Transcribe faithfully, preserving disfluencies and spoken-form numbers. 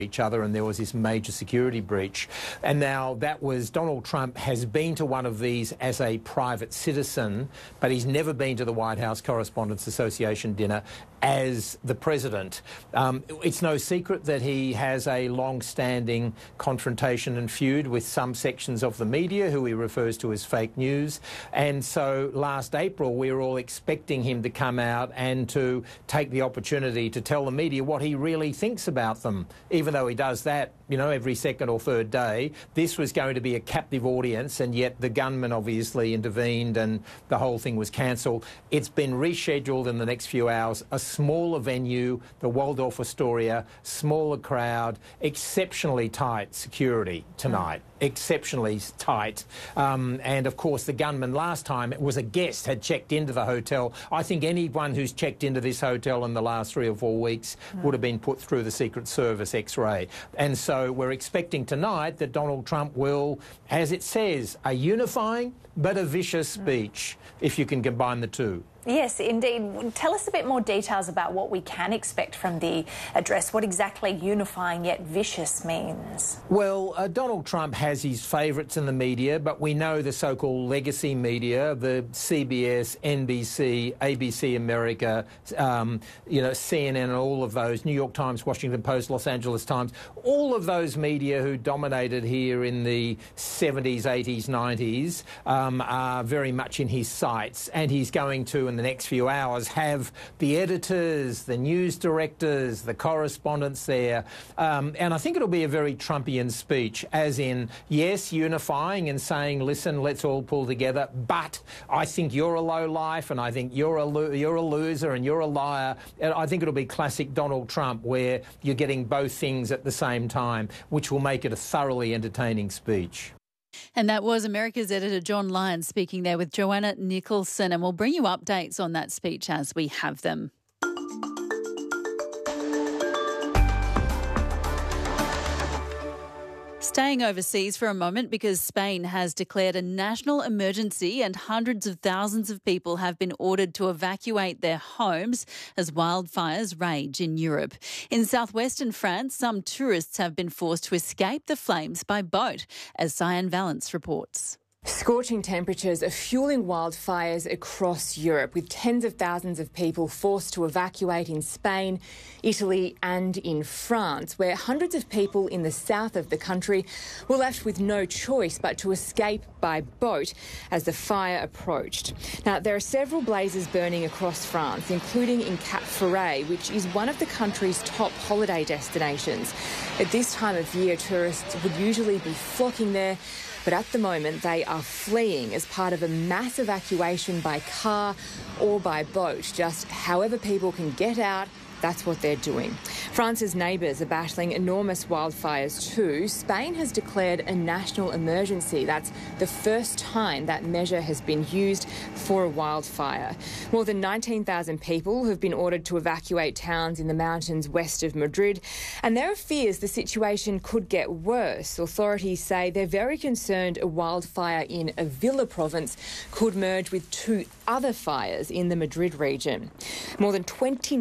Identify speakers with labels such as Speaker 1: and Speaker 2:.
Speaker 1: each other, and there was this major security breach. And now that was, Donald Trump has been to one of these as a private citizen, but he's never been to the White House Correspondents Association dinner as the president. Um, it's no secret that he has a long-standing confrontation and feud with some sections of the media who he refers to as fake news. And so last April we were all expecting him to come out and to take the opportunity to tell the media what he really thinks about them. Even though he does that, you know, every second or third day, this was going to be a captive audience, and yet the gunman obviously intervened and the whole thing was cancelled. It's been rescheduled in the next few hours. A smaller venue, the Waldorf Astoria, smaller crowd, exceptionally tight security tonight. Mm. Exceptionally tight. Um, and, of course, the gunman last time was a guest, had checked into the hotel. I think anyone who's checked into this hotel in the last three or four weeks mm. would have been put through the Secret Service X-ray. And so we're expecting tonight that Donald Trump will, as it says, a unifying but a vicious speech, mm. if you can combine the two.
Speaker 2: Yes, indeed. Tell us a bit more details about what we can expect from the address, what exactly unifying yet vicious means.
Speaker 1: Well, uh, Donald Trump has his favourites in the media, but we know the so-called legacy media, the C B S, N B C, A B C America, um, you know, C N N and all of those, New York Times, Washington Post, Los Angeles Times, all of those media who dominated here in the seventies, eighties, nineties um, are very much in his sights, and he's going to, in the next few hours, have the editors, the news directors, the correspondents there. Um, and I think it'll be a very Trumpian speech, as in, yes, unifying and saying, listen, let's all pull together, but I think you're a lowlife and I think you're a, lo you're a loser and you're a liar. And I think it'll be classic Donald Trump, where you're getting both things at the same time, which will make it a thoroughly entertaining speech.
Speaker 3: And that was America's editor John Lyons speaking there with Joanna Nicholson, and we'll bring you updates on that speech as we have them. Staying overseas for a moment, because Spain has declared a national emergency and hundreds of thousands of people have been ordered to evacuate their homes as wildfires rage in Europe. In southwestern France, some tourists have been forced to escape the flames by boat, as Cyan Valence reports.
Speaker 4: Scorching temperatures are fueling wildfires across Europe, with tens of thousands of people forced to evacuate in Spain, Italy and in France, where hundreds of people in the south of the country were left with no choice but to escape by boat as the fire approached. Now, there are several blazes burning across France, including in Cap Ferret, which is one of the country's top holiday destinations. At this time of year, tourists would usually be flocking there, but at the moment they are fleeing as part of a mass evacuation by car or by boat. Just however people can get out, that's what they're doing. France's neighbours are battling enormous wildfires too. Spain has declared a national emergency. That's the first time that measure has been used for a wildfire. More than nineteen thousand people have been ordered to evacuate towns in the mountains west of Madrid, and there are fears the situation could get worse. Authorities say they're very concerned a wildfire in Avila province could merge with two other fires in the Madrid region. More than twenty